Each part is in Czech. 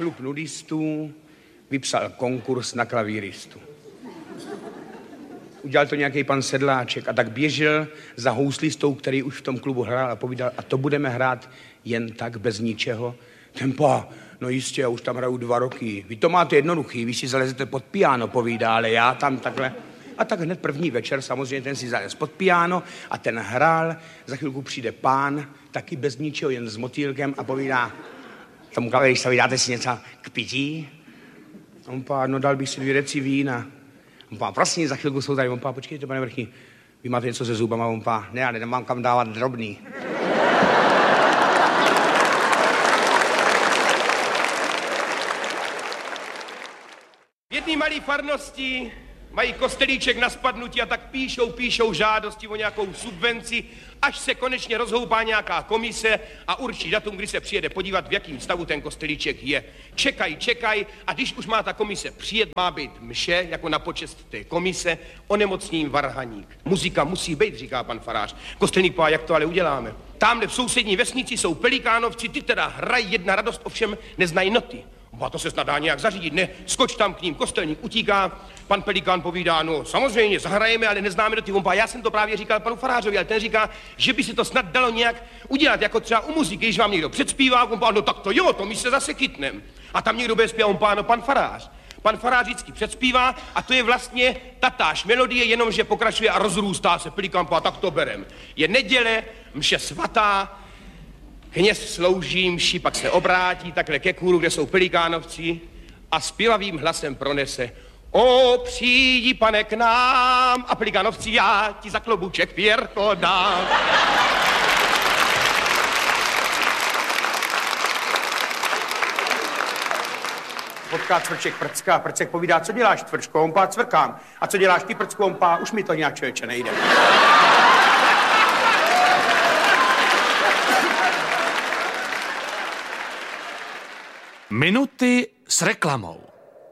klub nudistů vypsal konkurs na klavíristu. Udělal to nějaký pan Sedláček a tak běžel za houslistou, který už v tom klubu hrál a povídal, a to budeme hrát jen tak, bez ničeho. Tempa, no jistě, já už tam hraju 2 roky. Vy to máte jednoduchý, vy si zalezete pod piano, povídá, ale já tam takhle. A tak hned první večer, samozřejmě ten si zalez pod piano a ten hrál. Za chvilku přijde pán, taky bez ničeho, jen s motýlkem a povídá tomu klaviristovi, dáte si něco k pití? On pá, no dal bych si 2 deci vína. On pá, prosím, za chvilku jsou tady. On pá, počkejte, pane Vrchní, vy máte něco se zubama? On pá, ne, já nemám kam dávat drobný. V jedné malé farnosti mají kostelíček na spadnutí a tak píšou žádosti o nějakou subvenci, až se konečně rozhoupá nějaká komise a určí datum, kdy se přijede podívat, v jakém stavu ten kostelíček je. Čekají a když už má ta komise přijet, má být mše, jako na počest té komise, onemocní varhaník. Muzika musí být, říká pan farář. Kostelník pá, jak to ale uděláme? Tamhle v sousední vesnici jsou pelikánovci, ty teda hrají jedna radost, ovšem neznají noty. A to se snad dá nějak zařídit, ne? Skoč tam k ním, kostelník utíká, pan Pelikán povídá, no samozřejmě, zahrajeme, ale neznáme do ty vompa. Já jsem to právě říkal panu farářovi, ale ten říká, že by se to snad dalo nějak udělat, jako třeba u muziky, když vám někdo předspívá, vompa, no tak to jo, to my se zase chytnem. A tam někdo bude zpívat, vompa, no pan farář. Pan farář vždycky předspívá a to je vlastně tatáž melodie, jenomže pokračuje a rozrůstá se. Pelikán pá, tak to berem. Je neděle, mše svatá, kněz slouží mši, pak se obrátí takhle ke kůru, kde jsou pelikánovci a zpěvavým hlasem pronese: O, přijdi, pane, k nám, a pelikánovci, já ti za klobuček pěrko dám. Potká Cvrček Prcka, Prcek povídá, co děláš, Cvrčko? On pá, cvrkám. A co děláš ty, Prcku? On pá, už mi to nějak, člověče, nejde. Minuty s reklamou.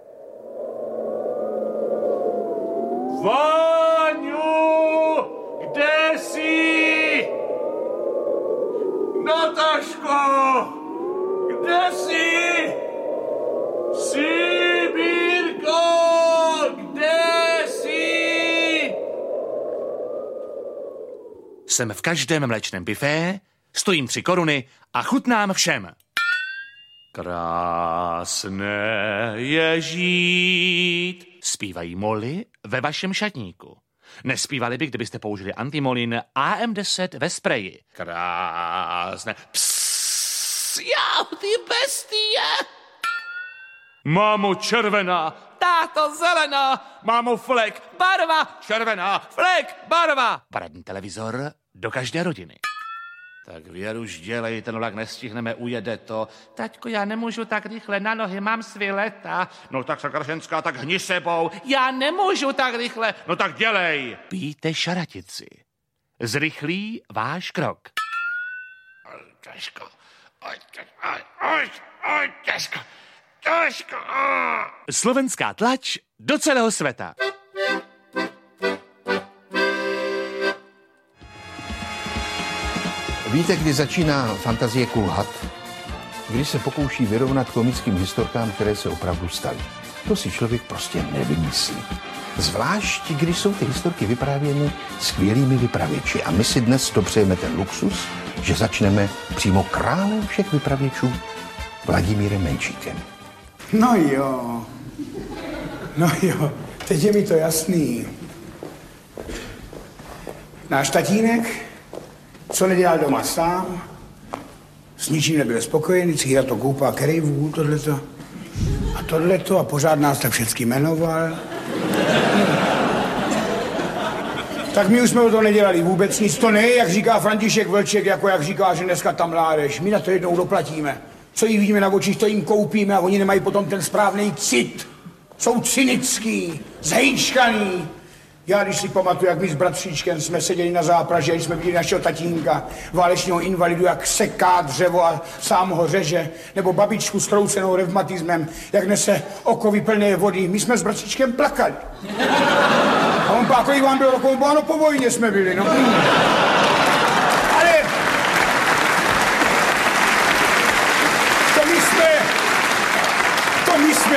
Váňu, kde jsi? Nataško, kde jsi? Sibírko, kde jsi? Jsem v každém mléčném bifé, stojím 3 koruny a chutnám všem. Krásné je žít, zpívají moly ve vašem šatníku. Nespívali by, kdybyste použili antimolin AM10 ve spreji. Krásné. Psss, já, ty bestie. Mámo červená, táto zelená, mámo flek, barva červená, flek, barva. Paradní televizor do každé rodiny. Tak Věruš, dělej, ten vlak nestihneme, ujede to. Taťko, já nemůžu tak rychle, na nohy mám svileta. No tak Sakršenská, tak hni sebou. Já nemůžu tak rychle. No tak dělej. Pijte šaratici. Zrychlí váš krok. Oj, těžko. Oj, těžko. Těžko. Slovenská tlač do celého světa. Víte, kdy začíná fantazie kulhat? Když se pokouší vyrovnat komickým historkám, které se opravdu staly. To si člověk prostě nevymyslí. Zvlášť, když jsou ty historky vyprávěny skvělými vypravěči. A my si dnes dopřejeme ten luxus, že začneme přímo králem všech vypravěčů, Vladimírem Menšíkem. No jo, teď je mi to jasný. Náš tatínek, co nedělal doma sám, s ničím nebyl spokojený, círa to koupá kerejvů, tohleto a pořád nás tak všecky jmenoval. Tak my už jsme o to nedělali vůbec nic, to ne, jak říká František Vlček, jako jak říká, že dneska tam mládež. My na to jednou doplatíme. Co jí vidíme na očích, to jim koupíme a oni nemají potom ten správný cit. Jsou cynický, zhejčkaný. Já když si pamatuju, jak my s bratříčkem jsme seděli na zápraži, když jsme viděli našeho tatínka, válečního invalidu, jak seká dřevo a sám ho řeže, nebo babičku zkroucenou revmatismem, jak nese okovy plné vody. My jsme s bratříčkem plakali. A on pak, kolik vám bylo rokov, ano, po vojně jsme byli, no. Ale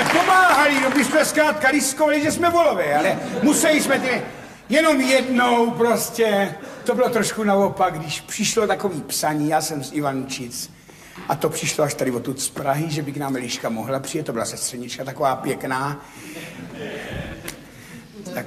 jsme pomáhali, no my jsme zkrátka riskovali, že jsme volové, ale museli jsme ty... Jenom jednou prostě, to bylo trošku naopak, když přišlo takový psaní, já jsem z Ivančic, a to přišlo až tady odtud z Prahy, že by k nám Eliška mohla přijet, to byla sestřenička taková pěkná. Tak...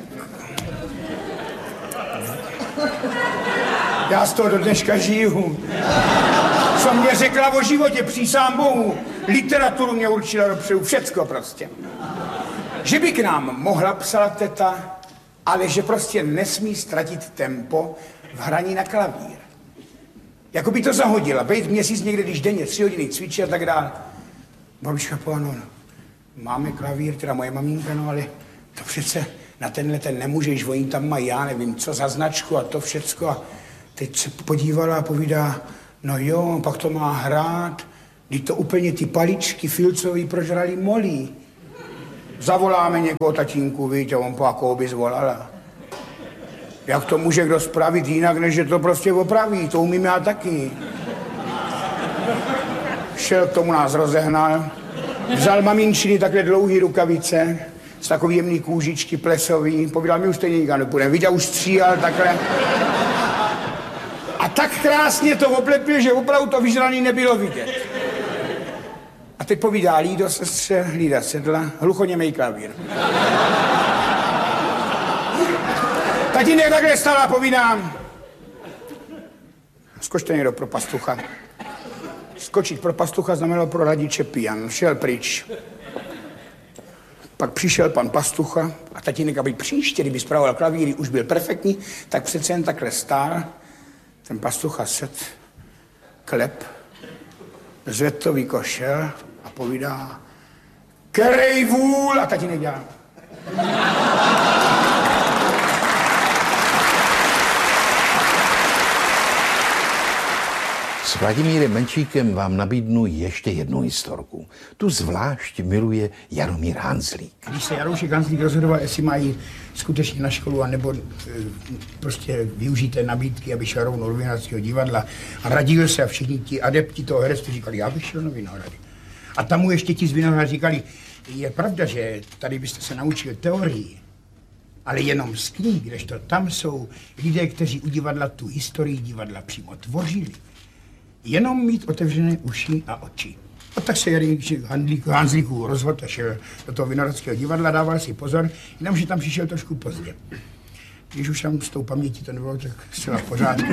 Já z toho do dneška žiju. Co mě řekla o životě, přísám Bohu, literaturu mě určila dopředu, všecko prostě. Že by k nám mohla, psala teta, ale že prostě nesmí ztratit tempo v hraní na klavír. Jako by to zahodila, bejt měsíc někde, když denně 3 hodiny cvičí a tak dále. Babička povedala, no, máme klavír, teda moje maminka, no ale to přece na tenhle ten nemůžeš, oni tam mají, já nevím, co za značku a to všecko. A teď se podívala a povídá, no jo, pak to má hrát, když to úplně ty paličky filcový prožrali molí. Zavoláme někoho tatínku, víte, on po jakou by zvolala. Jak to může kdo spravit jinak, než že to prostě opraví, to umím já taky. Šel k tomu, nás rozehnal, vzal maminčiny takhle dlouhý rukavice, z takový jemný kůžičky plesový, povídal, my už stejně nikam nepůjdeme, viděl, už stříhal takhle. A tak krásně to oblepil, že opravdu to vyžraný nebylo vidět. A teď povídá Lído, sestře, Lída sedla, hluchoněmej klavír. Tatínek takhle stál a povídám, skočte někdo pro pastucha. Skočit pro pastucha znamenalo pro radiče pijan, šel pryč. Pak přišel pan pastucha a tatínek, aby příště, kdyby spravoval klavíry, už byl perfektní, tak přece jen takhle stál. Ten pastucha set, klep, zvedl to vykošel a povídá, kerej vůl, a tatínek dělá. S Vladimírem Menšíkem vám nabídnu ještě jednu historku. Tu zvlášť miluje Jaromír Hanzlík. Když se Jaroušek Hanzlík rozhodoval, jestli mají skutečně na školu, anebo prostě využít té nabídky, aby šel rovnou do Vinohradského divadla, a radil se a všichni ti adepti toho herectví říkali, já bych šel na Vinohrady. A tam mu ještě ti z Vinohrad říkali, je pravda, že tady byste se naučil teorii, ale jenom z knih, kdežto tam jsou lidé, kteří u divadla tu historii divadla přímo tvořili. Jenom mít otevřené uši a oči. A tak se Hanzlíků rozhodl a šel do toho Vinohradského divadla, dával si pozor, jenomže tam přišel trošku pozdě. Když už tam s tou pamětí to nebylo, tak zcela v pořádku.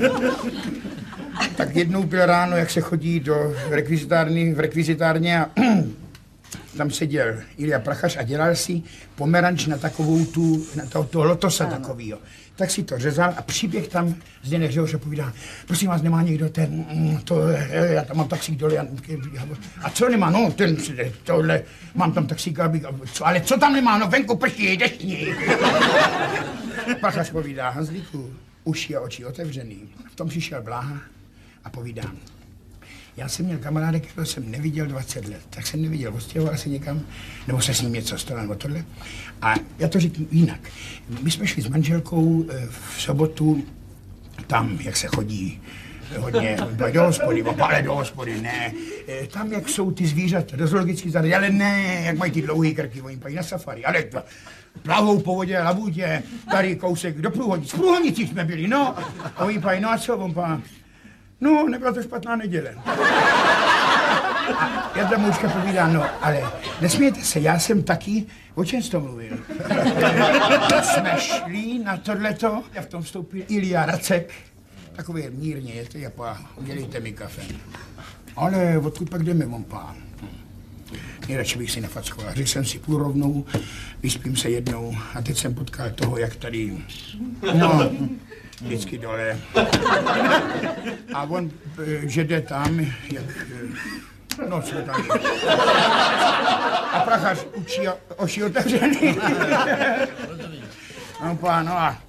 Tak jednou byl ráno, jak se chodí do rekvizitárně a tam seděl Ilja Prachař a dělal si pomeranč na takovou toho lotosa takovýho. Tak si to řezal a přiběh tam Zdeněk Řehoř a povídá, prosím vás, nemá někdo já tam mám taxík dole, a co nemá, no, tohle, mám tam taxíka, ale co tam nemá, no, venku prší, deštní. Prachař povídá, Hanzlíku, uši a oči otevřený. V tom přišel Bláha a povídá, já jsem měl kamaráda, kterého jsem neviděl 20 let, tak jsem neviděl, odstěhoval se někam, nebo se s ním něco stalo, nebo tohle. A já to řeknu jinak. My jsme šli s manželkou v sobotu tam, jak se chodí hodně, do hospody, ne. Tam, jak jsou ty zvířata, do zoologických zahrad, ale ne, jak mají ty dlouhý krky, oni pají na safari, ale plavou po vodě, labutě, tady kousek do Průhonic. V Průhonicích jsme byli, no. A oni pají, no a co, on pá? No, nebyla to špatná neděle. A Jarda Moučka povídá, no, ale nesmějte se, já jsem taky, o čem jsi to mluvil? Jsme šli na tohleto a v tom vstoupil Ilja Racek, takový mírně, jestli a pá, udělejte mi kafe. Ale odkud pak jdeme, mon pán? Nejradši bych si nefackoval. Řekl jsem si půl rovnou, vyspím se jednou a teď jsem potkal toho, jak tady, no, vždycky dole. A on, že jde tam, jak, no, co tam je. A Prachař učí oši otevřený. No, pán, no a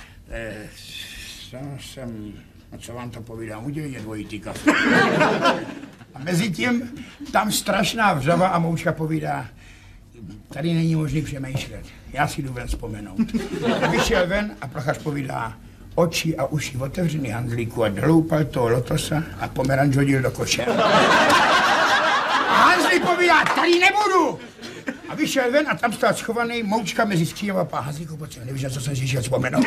co vám to povídám, udělejte dvojitý kafe. A mezi tím tam strašná vřava a Moučka povídá, tady není možný přemýšlet, já si jdu ven vzpomenout. Vyšel ven a Prachař povídá, oči a uši otevřený, Hanzlíku, a doloupal toho lotosa a pomeranč hodil do koše. A Hanzlík povídá, tady nebudu! vyšel ven a tam stál schovaný Moučka mezi skříněm a Hazlíku, pojď, nevíš, na co jsem si chtěl vzpomenout.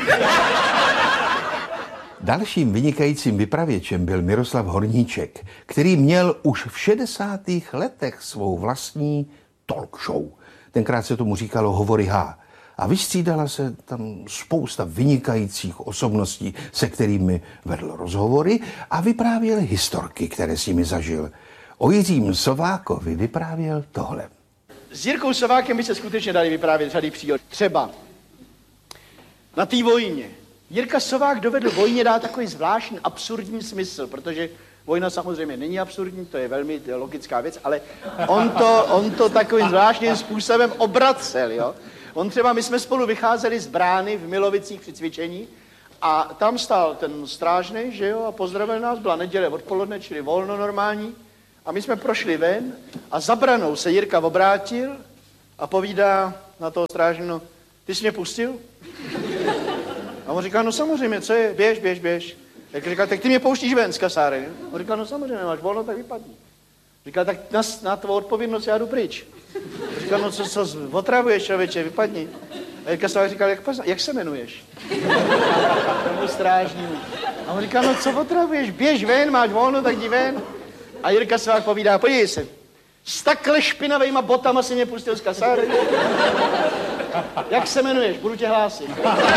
Dalším vynikajícím vypravěčem byl Miroslav Horníček, který měl už v 60. letech svou vlastní talk show. Tenkrát se tomu říkalo Hovory H. A vystřídala se tam spousta vynikajících osobností, se kterými vedl rozhovory a vyprávěl historky, které s nimi zažil. O Jiřím Sovákovi vyprávěl tohle. S Jirkou Sovákem by se skutečně dali vyprávět řady příhod. Třeba na té vojně. Jirka Sovák dovedl vojně dát takový zvláštní absurdní smysl, protože vojna samozřejmě není absurdní, to je velmi logická věc, ale on to takovým zvláštním způsobem obracel, jo. On třeba, my jsme spolu vycházeli z brány v Milovicích při cvičení a tam stál ten strážnej, že jo, a pozdravil nás, byla neděle odpoledne, čili volno normální. A my jsme prošli ven a za branou se Jirka obrátil a povídá na toho strážného, ty jsi mě pustil? A on říká, no samozřejmě, co je, běž. Jak říká, tak ty mě pouštíš ven z kasáry. On říká, no samozřejmě, máš volno, tak vypadni. Říká, tak na tvou odpovědnost já jdu pryč. Říká, no co otravuješ, člověče, vypadni. A Jirka Sovák říkal, jak se jmenuješ? Tomu strážnímu. A on říká, no co otravuješ, běž ven, máš volno, tak jdi ven. A Jirka Sovák povídá, podívej se, s takhle špinavejma botama si mě pustil z kasáry. Jak se jmenuješ? Budu tě hlásit.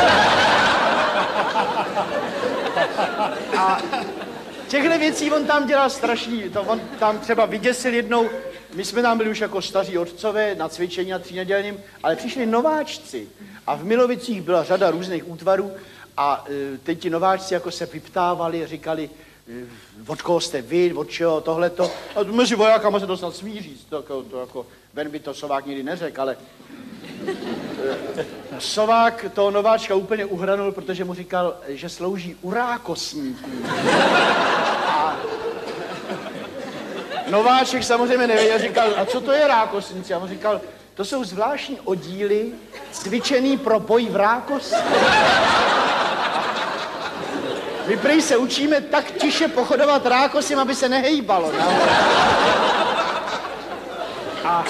A těchto věcí on tam dělal strašný. On tam třeba vyděsil jednou, my jsme tam byli už jako staří otcové na cvičení na třínedělním, ale přišli nováčci. A v Milovicích byla řada různých útvarů a teď ti nováčci jako se vyptávali, říkali, od koho jste vy, od čeho, tohleto. A mezi vojákama se to snad smí říct, to jako, ven by to Sovák nikdy neřekl, ale Sovák toho nováčka úplně uhranul, protože mu říkal, že slouží u rákosníků. A nováček samozřejmě nevěděl, říkal, a co to je rákosníci? A on říkal, to jsou zvláštní oddíly cvičený pro boj v rákosti. My prej se učíme tak tiše pochodovat rákosím, aby se nehejbalo. No? A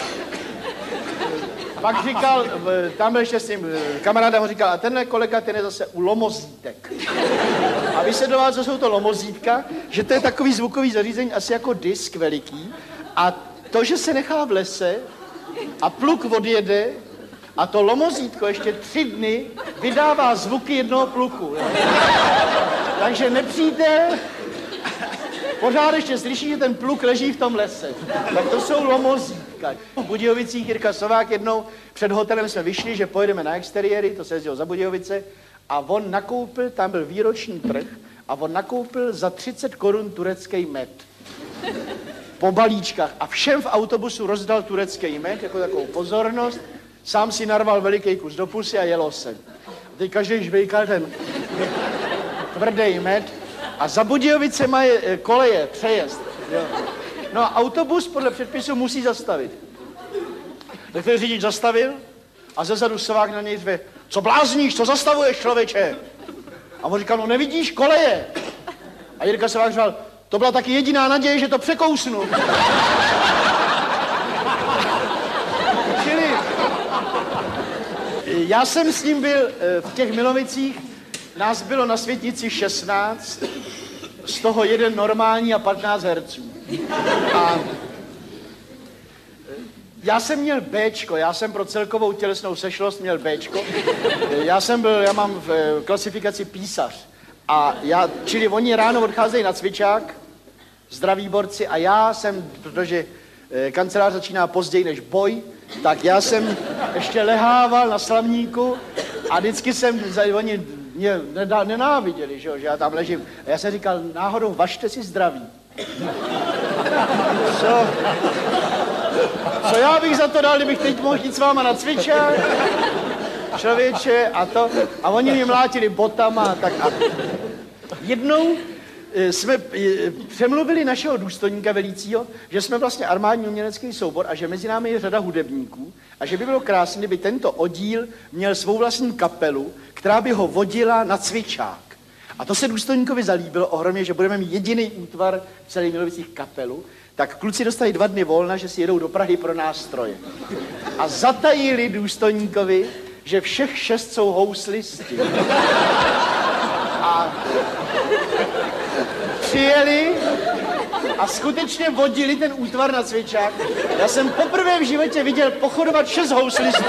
pak říkal, tam byl ještě s tím kamarádem, říkal, a tenhle kolega, ten je zase u lomozítek. A vysvětloval, co jsou to lomozítka, že to je takový zvukový zařízení, asi jako disk veliký. A to, že se nechá v lese a pluk odjede a to lomozítko ještě 3 dny vydává zvuky jednoho pluku. Jo. Takže nepřítel pořád ještě slyší, že ten pluk leží v tom lese. Tak to jsou lomozítka. V Budějovicích Jirka Sovák jednou před hotelem jsme vyšli, že pojedeme na exteriéry, to se jezdilo za Budějovice, a on nakoupil, tam byl výroční trh, a on nakoupil za 30 korun turecký med. Po balíčkách. A všem v autobusu rozdal turecký med, jako takovou pozornost. Sám si narval veliký kus do pusy a jelo se. Teď každý žvejkal ten tvrdý med. A za Budějovice mají koleje, přejezd. Jo. No a autobus podle předpisu musí zastavit. Tak ten řidič zastavil a zezadu Sovák na něj řve, co blázníš, co zastavuješ, člověče? A on říkal, no nevidíš, koleje. A Jirka Sovák říkal, to byla taky jediná naděje, že to překousnu. Čili já jsem s ním byl v těch Milovicích, nás bylo na Světnici 16, z toho jeden normální a 15 herců. A já jsem měl Bčko, já jsem pro celkovou tělesnou sešlost měl Bčko. Já mám v klasifikaci písař. A čili oni ráno odcházejí na cvičák, zdraví borci, a já jsem, protože kancelář začíná později než boj, tak já jsem ještě lehával na slavníku a vždycky oni mě nenáviděli, že já tam ležím. A já jsem říkal, náhodou, važte si zdraví. Co já bych za to dal, kdybych teď mohl jít s váma na cvičák? Člověče, a to. A oni mě mlátili botama, tak a jednou jsme přemluvili našeho důstojníka velícího, že jsme vlastně armádní umělecký soubor a že mezi námi je řada hudebníků a že by bylo krásné, kdyby tento oddíl měl svou vlastní kapelu, která by ho vodila na cvičák. A to se důstojníkovi zalíbilo ohromně, že budeme mít jediný útvar v celých Milovicích kapelu, tak kluci dostali 2 dny volna, že si jedou do Prahy pro nástroje. A zatajili důstojníkovi, že všech 6 jsou houslisti. A přijeli a skutečně vodili ten útvar na cvičák. Já jsem poprvé v životě viděl pochodovat 6 houslistů.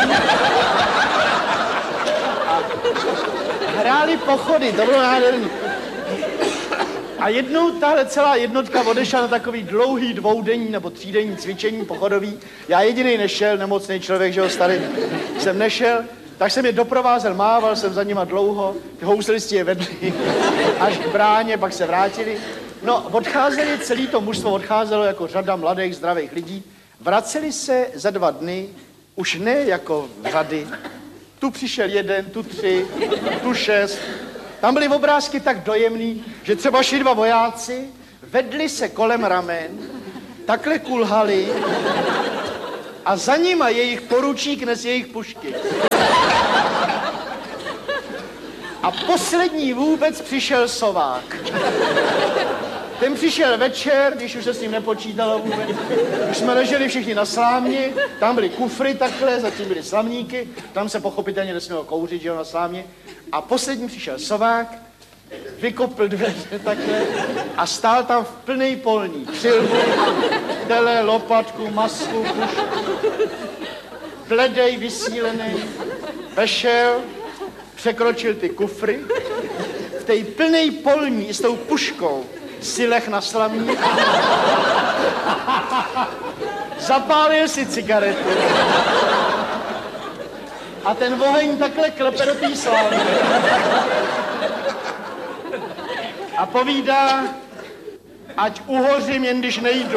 A hráli pochody, to bylo nádherný. A jednou tahle celá jednotka odešla na takový dlouhý 2denní nebo 3denní cvičení pochodový. Já jedinej nešel, nemocný člověk, že jo, starý, jsem nešel, tak jsem je doprovázel, mával jsem za nima dlouho, ty houslisti je vedli až k bráně, pak se vrátili. No, odcházeli, celý to mužstvo odcházelo jako řada mladých, zdravých lidí. Vraceli se za 2 dny, už ne jako řady. Tu přišel 1, tu 3, tu 6. Tam byly obrázky tak dojemný, že třeba šli 2 vojáci, vedli se kolem ramen, takhle kulhali a za nima jejich poručík nes jejich pušky. A poslední vůbec přišel Sovák. Ten přišel večer, když už se s ním nepočítalo vůbec. Už jsme leželi všichni na slámě, tam byly kufry takhle, zatím byly slamníky, tam se pochopitelně nesmělo kouřit, že jo, na slámě. A poslední přišel Sovák, vykopl dveře takhle a stál tam v plnej polní. Přilbu, tele, lopatku, masku, pušku. Bledej, vysílený, vešel, překročil ty kufry, v té plnej polní s tou puškou si leh na slamník, zapálil si cigaretu a ten oheň takhle klepe do té slávy a povídá, ať uhořím, jen když nejdu.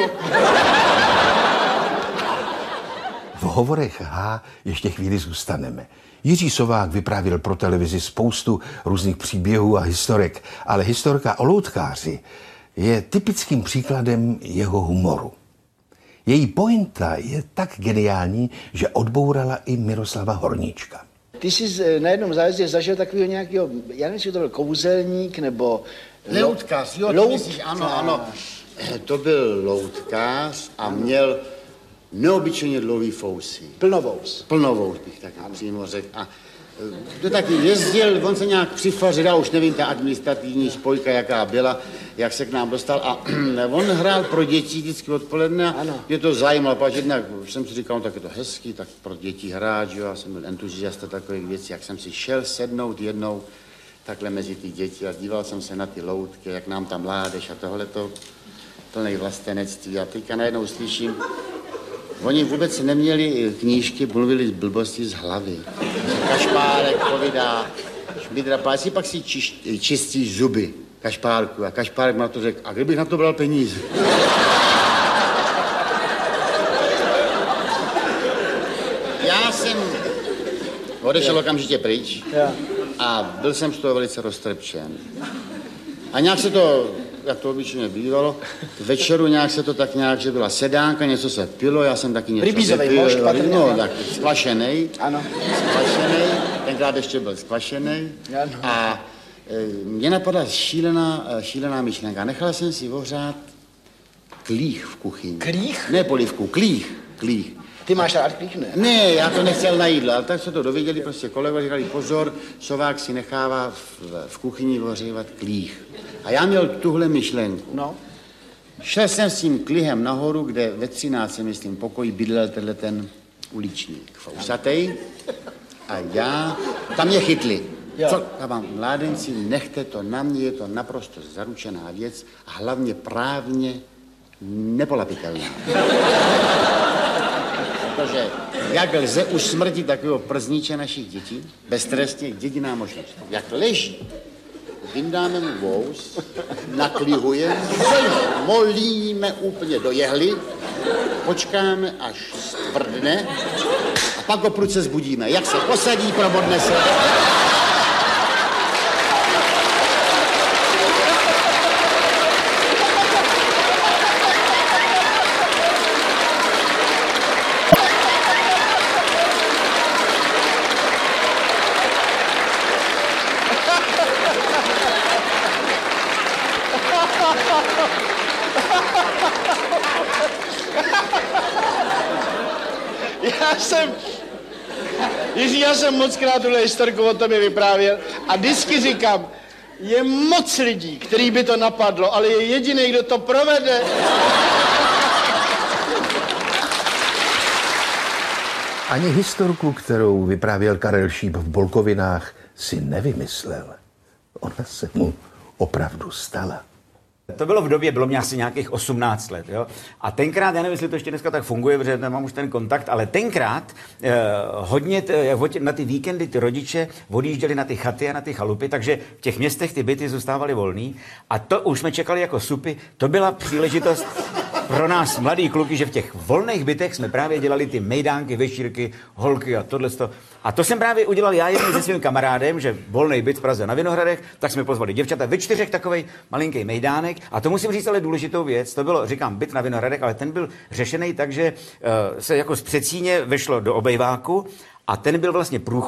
V hovorech H ještě chvíli zůstaneme. Jiří Sovák vyprávěl pro televizi spoustu různých příběhů a historek, ale historka o loutkáři je typickým příkladem jeho humoru. Její pointa je tak geniální, že odbourala i Miroslava Horníčka. Ty jsi na jednom zájezdě zažil takového nějakého, já nevím, jestli to byl kouzelník, nebo... Loutkář, jo, to myslíš, ano, ano. To byl loutkář a měl neobyčejně dlouhý fousy. Plnovous. Plnovous bych tak přímo řekl. A to taky jezdil, on se nějak přifařil, já už nevím, ta administrativní spojka, jaká byla, jak se k nám dostal. A on hrál pro děti vždycky odpoledne. Mě to zajímalo, protože jednak jsem si říkal, no, tak je to hezký, tak pro děti hrát, že jo, já jsem byl entuziasta takových věcí, jak jsem si šel sednout jednou takhle mezi ty děti a díval jsem se na ty loutky, jak nám tam mládež a tohleto plnej vlastenectví. A teďka najednou slyším, oni vůbec neměli knížky, mluvili z blbosti z hlavy. Kašpárek povídá, Šmidra pásí, pak si čistí zuby Kašpárku. A Kašpárek na to řekl, a kdybych na to bral peníze? Já jsem odešel okamžitě pryč a byl jsem z toho velice roztrpčen. A nějak se to, jak to obyčejně bývalo, večeru nějak se to tak nějak, že byla sedánka, něco se pilo, já jsem taky něco vypil. No, tak skvašenej. Ano. Skvašenej, tenkrát ještě byl skvašenej. A mě napadla šílená myšlenka. Nechal jsem si ohřát klích v kuchyni. Klích? Ne polivku, klích. Ty máš rád klích, ne? Ne, já to nechtěl na jídlo, ale tak se to dověděli prostě kolegové, říkali pozor, Sovák si nechává v kuchyni ohřívat klích. A já měl tuhle myšlenku. No. Šel jsem s tím klihem nahoru, kde ve 13, myslím, pokoji bydlel tenhle ten uličník fousatej. A já, tam mě chytli. Co? Já vám, mládenci, nechte to na mě, je to naprosto zaručená věc a hlavně právně nepolapitelná. Protože jak lze usmrtit takového przníče našich dětí, beztrestně jediná možnost. Jak leží, vyndáme mu vous, naklihujeme, molíme úplně do jehly, počkáme, až stvrdne a pak ho prudce zbudíme. Jak se posadí, probodne se. já jsem mockrát tuhle historku o tobě vyprávěl a vždycky říkám, je moc lidí, který by to napadlo, ale je jediný, kdo to provede. Ani historku, kterou vyprávěl Karel Šíp v Bolkovinách, si nevymyslel. Ona se mu opravdu stala. To bylo v době, bylo mě asi nějakých 18 let, jo. A tenkrát, já nevím, jestli to ještě dneska tak funguje, protože nemám už ten kontakt, ale tenkrát hodně na ty víkendy ty rodiče odjížděli na ty chaty a na ty chalupy, takže v těch městech ty byty zůstávaly volný a to už jsme čekali jako supy. To byla příležitost pro nás mladý kluky, že v těch volných bytech jsme právě dělali ty mejdánky, večírky, holky a tohleto. A to jsem právě udělal já jednou se svým kamarádem, že volný byt v Praze na Vinohradech, tak jsme pozvali děvčata ve 4 takovej malinký mejdánek. A to musím říct ale důležitou věc, to bylo, říkám, byt na Vinohradech, ale ten byl řešený tak, že se jako z Přecíně vešlo do obejváku a ten byl vlastně průchod